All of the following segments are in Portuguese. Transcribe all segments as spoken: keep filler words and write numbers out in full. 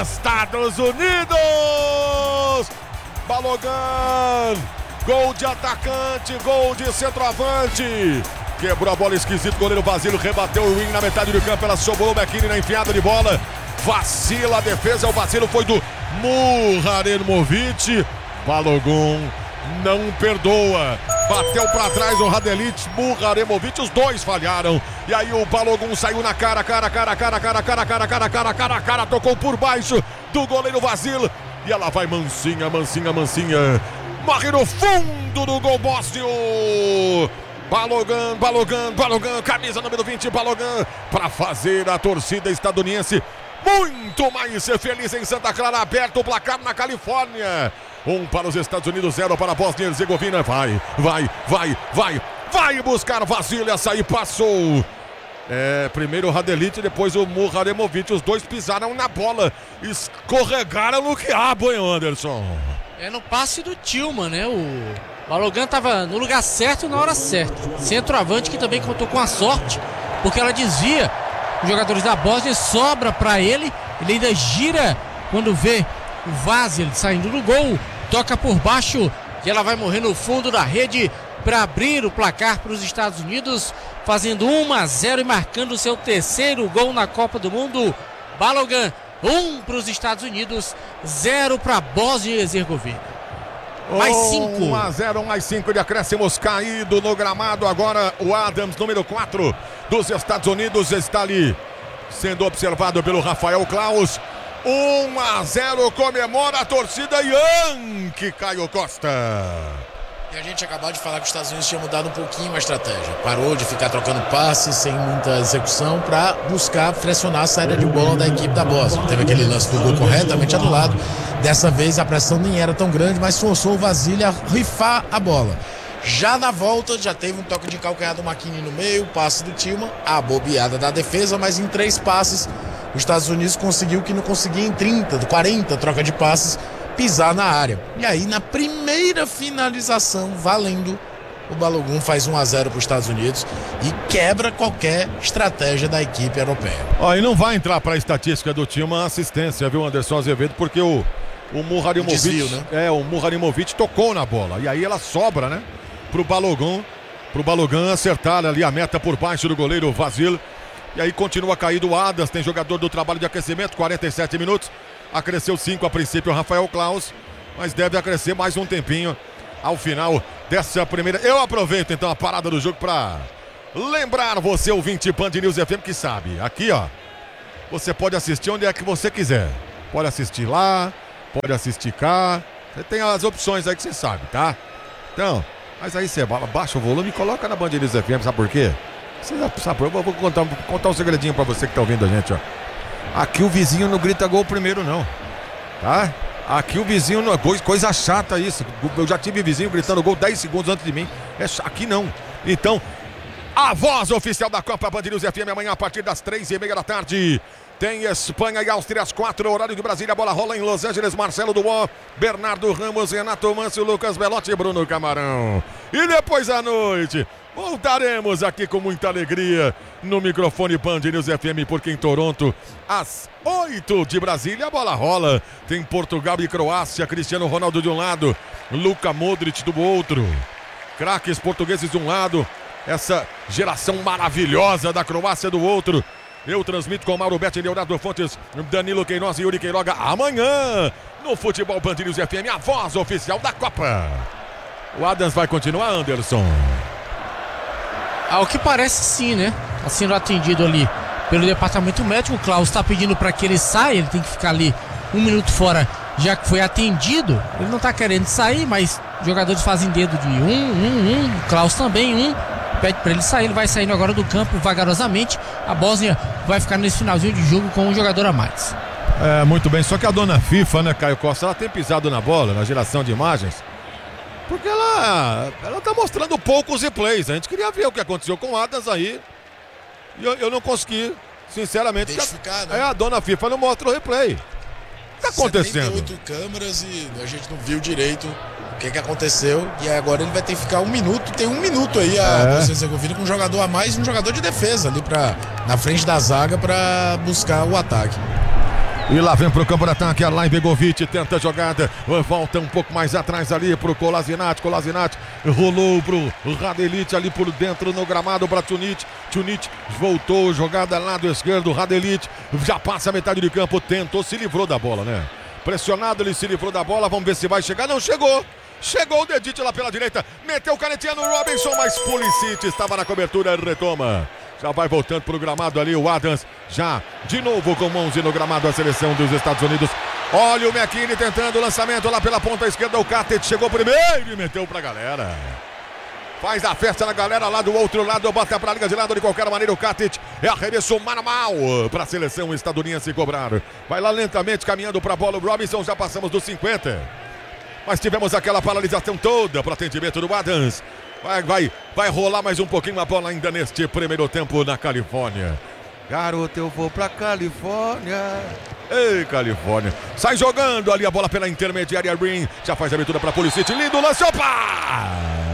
Estados Unidos. Balogun, gol de atacante, gol de centroavante. Quebrou a bola esquisito, goleiro Vasílio rebateu o wing na metade do campo, ela sobrou o Bekini na enfiada de bola. Vacila a defesa, o vacilo foi do Muharemovic. Balogun não perdoa. Bateu pra trás o Radelic, Muharemovic, os dois falharam. E aí o Balogun saiu na cara, cara, cara, cara, cara, cara, cara, cara, cara, cara, cara, tocou por baixo do goleiro Vasílio. E ela vai mansinha, mansinha, mansinha. Morre no fundo do gol bósnio. Balogun, Balogun, Balogun, camisa número vinte, Balogun, para fazer a torcida estadunidense muito mais feliz em Santa Clara. Aberto o placar na Califórnia. Um para os Estados Unidos, zero para a Bósnia e Herzegovina. Vai, vai, vai, vai, vai buscar Vasílio. Essa aí passou. É, primeiro o Radelic, depois o Muharemovic. Os dois pisaram na bola, escorregaram no quiabo, hein, Anderson? É no passe do Tillman, né? O Balogun estava no lugar certo na hora certa. Centroavante que também contou com a sorte, porque ela desvia os jogadores da Bósnia, sobra para ele. Ele ainda gira quando vê o Vasílio saindo do gol, toca por baixo e ela vai morrer no fundo da rede para abrir o placar para os Estados Unidos, fazendo um a zero e marcando o seu terceiro gol na Copa do Mundo. Balogun, um para os Estados Unidos, zero para a Bósnia e Herzegovina. Mais cinco. um a zero, mais cinco de acréscimos, caído no gramado. Agora o Adams, número quatro dos Estados Unidos, está ali sendo observado pelo Rafael Klaus. um a zero, comemora a torcida Yankee, Caio Costa. E a gente acabou de falar que os Estados Unidos tinha mudado um pouquinho a estratégia. Parou de ficar trocando passes sem muita execução para buscar pressionar a saída de bola da equipe da Bósnia. Teve aquele lance do gol corretamente anulado. Dessa vez a pressão nem era tão grande, mas forçou o Vasílio a rifar a bola. Já na volta, já teve um toque de calcanhar do McKinney no meio, passe do Tillman, a bobeada da defesa, mas em três passes os Estados Unidos conseguiu que não conseguia em trinta, quarenta troca de passes, pisar na área. E aí na primeira finalização, valendo, o Balogun faz um a zero para os Estados Unidos e quebra qualquer estratégia da equipe europeia. Ó, e não vai entrar para a estatística do Tillman a assistência, viu, Anderson Azevedo, porque o, o Muharemovic, desvio, né? é, o Muharemovic tocou na bola, e aí ela sobra, né, pro Balogun, pro Balogun acertar ali a meta por baixo do goleiro Vasílio. E aí continua caído o Adams, tem jogador do trabalho de aquecimento, quarenta e sete minutos. Acresceu cinco a princípio o Rafael Klaus, mas deve acrescer mais um tempinho ao final dessa primeira. Eu aproveito então a parada do jogo para lembrar você, ouvinte Band News F M, que sabe, aqui ó, você pode assistir onde é que você quiser. Pode assistir lá, pode assistir cá, você tem as opções aí que você sabe, tá? Então, mas aí você baixa o volume e coloca na Band News F M, sabe por quê? Você sabe, eu vou contar, vou contar um segredinho pra você que tá ouvindo a gente, ó. Aqui o vizinho não grita gol primeiro, não. Tá? Aqui o vizinho não... Coisa chata isso. Eu já tive vizinho gritando gol dez segundos antes de mim. É, aqui não. Então, a voz oficial da Copa Band News F M amanhã a partir das três e meia da tarde. Tem Espanha e Áustria às quatro, horário de Brasília. A bola rola em Los Angeles. Marcelo Duó, Bernardo Ramos, Renato Manso, Lucas Belotti e Bruno Camarão. E depois à noite... voltaremos aqui com muita alegria no microfone Band News F M, porque em Toronto, às oito de Brasília, a bola rola. Tem Portugal e Croácia, Cristiano Ronaldo de um lado, Luka Modric do outro. Craques portugueses de um lado, essa geração maravilhosa da Croácia do outro. Eu transmito com Mauro Betti, Leonardo Fontes, Danilo Queiroz e Yuri Queiroga amanhã no Futebol Band News F M, a voz oficial da Copa. O Adams vai continuar, Anderson? Ao que parece sim, né? Tá sendo atendido ali pelo departamento médico. O Klaus está pedindo para que ele saia. Ele tem que ficar ali um minuto fora, já que foi atendido. Ele não tá querendo sair, mas os jogadores fazem dedo de um, um, um. O Klaus também, um. Pede para ele sair. Ele vai saindo agora do campo vagarosamente. A Bósnia vai ficar nesse finalzinho de jogo com um jogador a mais. É, muito bem. Só que a dona FIFA, né, Caio Costa, ela tem pisado na bola, na geração de imagens. Porque ela, ela tá mostrando poucos replays. A gente queria ver o que aconteceu com o Adams aí. E eu, eu não consegui, sinceramente. Identificar, a, né? É, a dona FIFA não mostra o replay. O que tá acontecendo? setenta e oito câmeras e a gente não viu direito o que que aconteceu. E agora ele vai ter que ficar um minuto. Tem um minuto aí a É. Bósnia e Herzegovina com um jogador a mais e um jogador de defesa ali pra, na frente da zaga para buscar o ataque. E lá vem pro campo de ataque, a Alain Begovic tenta a jogada, volta um pouco mais atrás ali pro Kolasinac, Kolasinac rolou pro Radelic ali por dentro no gramado para Tunic, Tunic voltou, jogada lá do esquerdo, Radelic já passa a metade de campo, tentou, se livrou da bola, né? Pressionado, ele se livrou da bola, vamos ver se vai chegar, não chegou! Chegou o Dedite lá pela direita, meteu canetinha no Robinson, mas Pulisic estava na cobertura, retoma. Já vai voltando pro gramado ali, o Adams já de novo com onze no gramado, a seleção dos Estados Unidos. Olha o McKinney tentando o lançamento lá pela ponta esquerda, o Katic chegou primeiro e meteu pra galera. Faz a festa na galera lá do outro lado, bota pra liga de lado de qualquer maneira o Katic. É arremesso manual pra seleção estadunidense cobrar. Vai lá lentamente caminhando pra bola o Robinson, já passamos dos cinquenta. Mas tivemos aquela paralisação toda para atendimento do Adams. Vai, vai, vai rolar mais um pouquinho a bola ainda neste primeiro tempo na Califórnia. Garoto, eu vou pra Califórnia. Ei, Califórnia. Sai jogando ali a bola pela intermediária. Green já faz a abertura pra Pulisic. Lindo lance, opa!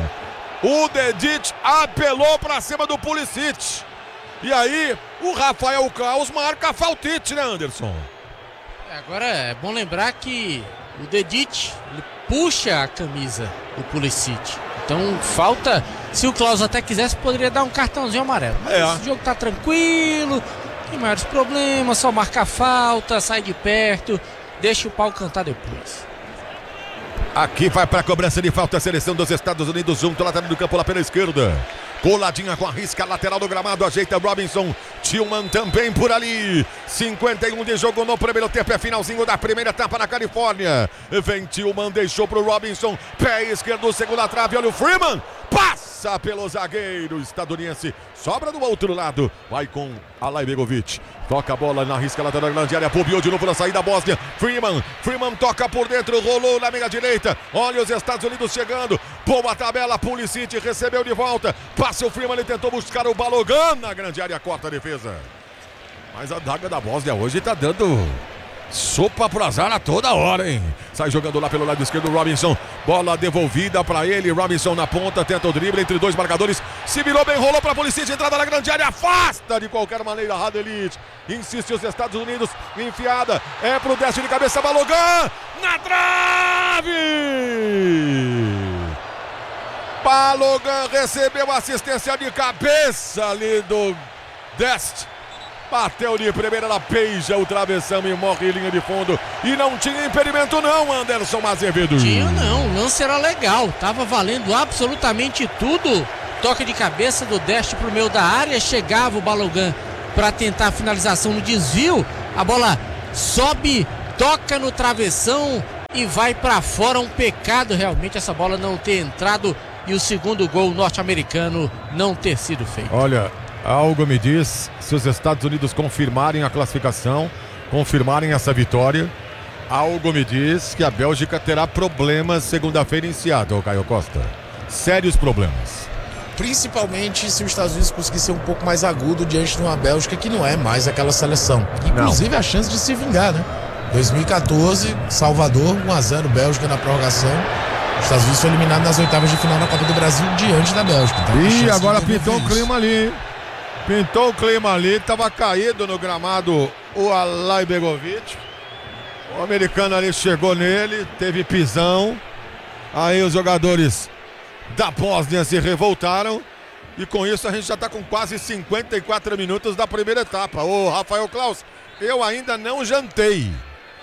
O Dedite apelou pra cima do Pulisic. E aí, o Rafael Claus marca a faltite, né, Anderson? Agora é bom lembrar que o Dedite ele puxa a camisa do Pulisic. Então falta, se o Klaus até quisesse, poderia dar um cartãozinho amarelo. Mas é. O jogo tá tranquilo, tem maiores problemas, só marca a falta, sai de perto, deixa o pau cantar depois. Aqui vai para a cobrança de falta a seleção dos Estados Unidos, junto lateral do campo lá pela esquerda. Coladinha com a risca lateral do gramado, ajeita Robinson, Tillman também por ali. cinquenta e um de jogo no primeiro tempo, é finalzinho da primeira etapa na Califórnia. Vem Tillman, deixou pro Robinson, pé esquerdo, segunda trave, olha o Freeman, passa pelo zagueiro estadunidense, sobra do outro lado, vai com Alain Begovic. Toca a bola na risca lateral da grande área, bobeou de novo na saída da Bósnia. Freeman, Freeman toca por dentro, rolou na meia direita. Olha os Estados Unidos chegando. Boa tabela, Pulisic recebeu de volta. Passa o Freeman, ele tentou buscar o Balogun na grande área, corta a defesa. Mas a daga da Bósnia hoje tá dando sopa pro azar a toda hora, hein? Sai jogando lá pelo lado esquerdo, Robinson. Bola devolvida pra ele, Robinson na ponta, tenta o drible entre dois marcadores. Se virou bem, rolou pra Pulisic, entrada na grande área, afasta de qualquer maneira, Radelic. Insiste os Estados Unidos, enfiada, é pro destro de cabeça, Balogun, na trave! Balogun recebeu assistência de cabeça ali do Dest. Bateu de primeira, ela beija o travessão e morre em linha de fundo. E não tinha impedimento não, Anderson Azevedo. Tinha não, o lance era legal, tava valendo absolutamente tudo. Toque de cabeça do Dest pro meio da área, chegava o Balogun para tentar a finalização no desvio. A bola sobe, toca no travessão e vai para fora. Um pecado realmente essa bola não ter entrado e o segundo gol norte-americano não ter sido feito. Olha, algo me diz, se os Estados Unidos confirmarem a classificação, confirmarem essa vitória, algo me diz que a Bélgica terá problemas segunda-feira em Seattle, Caio Costa. Sérios problemas. Principalmente se os Estados Unidos conseguir ser um pouco mais agudo diante de uma Bélgica que não é mais aquela seleção. Inclusive não. A chance de se vingar, né? dois mil e quatorze, Salvador, um a zero Bélgica na prorrogação. Os Estados Unidos foi eliminado nas oitavas de final na Copa do Brasil diante da Bélgica. Então, e agora pintou o clima ali. Pintou o clima ali, estava caído no gramado o Alain Begovic. O americano ali chegou nele, teve pisão. Aí os jogadores da Bósnia se revoltaram. E com isso a gente já está com quase cinquenta e quatro minutos da primeira etapa. Ô Rafael Claus, eu ainda não jantei.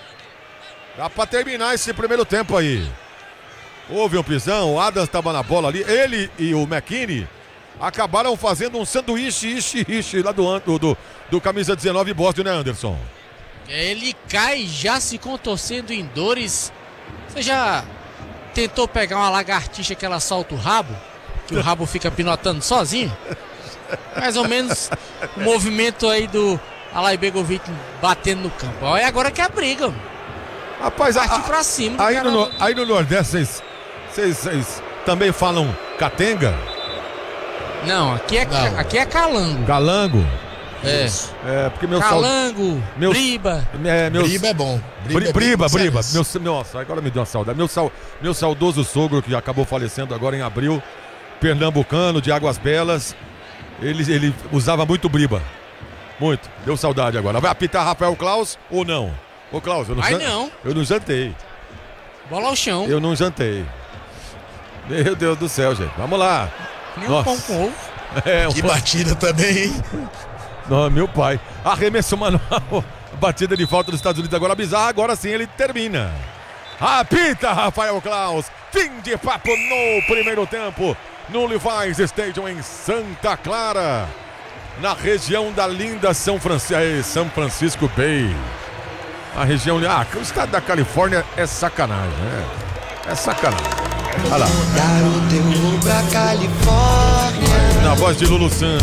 Dá para terminar esse primeiro tempo aí. Houve um pisão, o Adams estava na bola ali. Ele e o McKinney acabaram fazendo um sanduíche, ishi, ishi, lá do, do, do camisa dezenove Bósnia, né, Anderson? Ele cai já se contorcendo em dores. Você já tentou pegar uma lagartixa que ela solta o rabo? Que o rabo fica pinotando sozinho? Mais ou menos o movimento aí do Alain Begovic batendo no campo. Olha agora que é a briga, mano. Rapaz, parte a, pra cima. Aí no, no, aí no Nordeste, vocês também falam catenga? Não, aqui é, Não. aqui é calango. Calango? É. É, porque meu Calango, meu, briba. É, meus, briba é bom. Briba, é briba. briba. Meu, nossa, agora me deu uma saudade. Meu, sal, meu saudoso sogro, que acabou falecendo agora em abril, pernambucano, de Águas Belas, ele, ele usava muito briba. Muito. Deu saudade agora. Vai apitar Rafael Claus ou não? Ô, Klaus, eu não, Ai, jan- não. eu não jantei. Bola ao chão. Eu não jantei. Meu Deus do céu, gente. Vamos lá. Nem um Nossa. pão com ovo. É, Que um... batida também, hein? Não, meu pai. Arremesso manual. Batida de falta dos Estados Unidos agora bizarra. Agora sim ele termina. Apita Rafael Klaus. Fim de papo no primeiro tempo. No Levi's Stadium em Santa Clara. Na região da linda São Francisco, São Francisco Bay. A região... Ah, o estado da Califórnia é sacanagem, né? É sacanagem. Olha lá. Garoto, eu vou pra Califórnia. Na voz de Lulu Santos.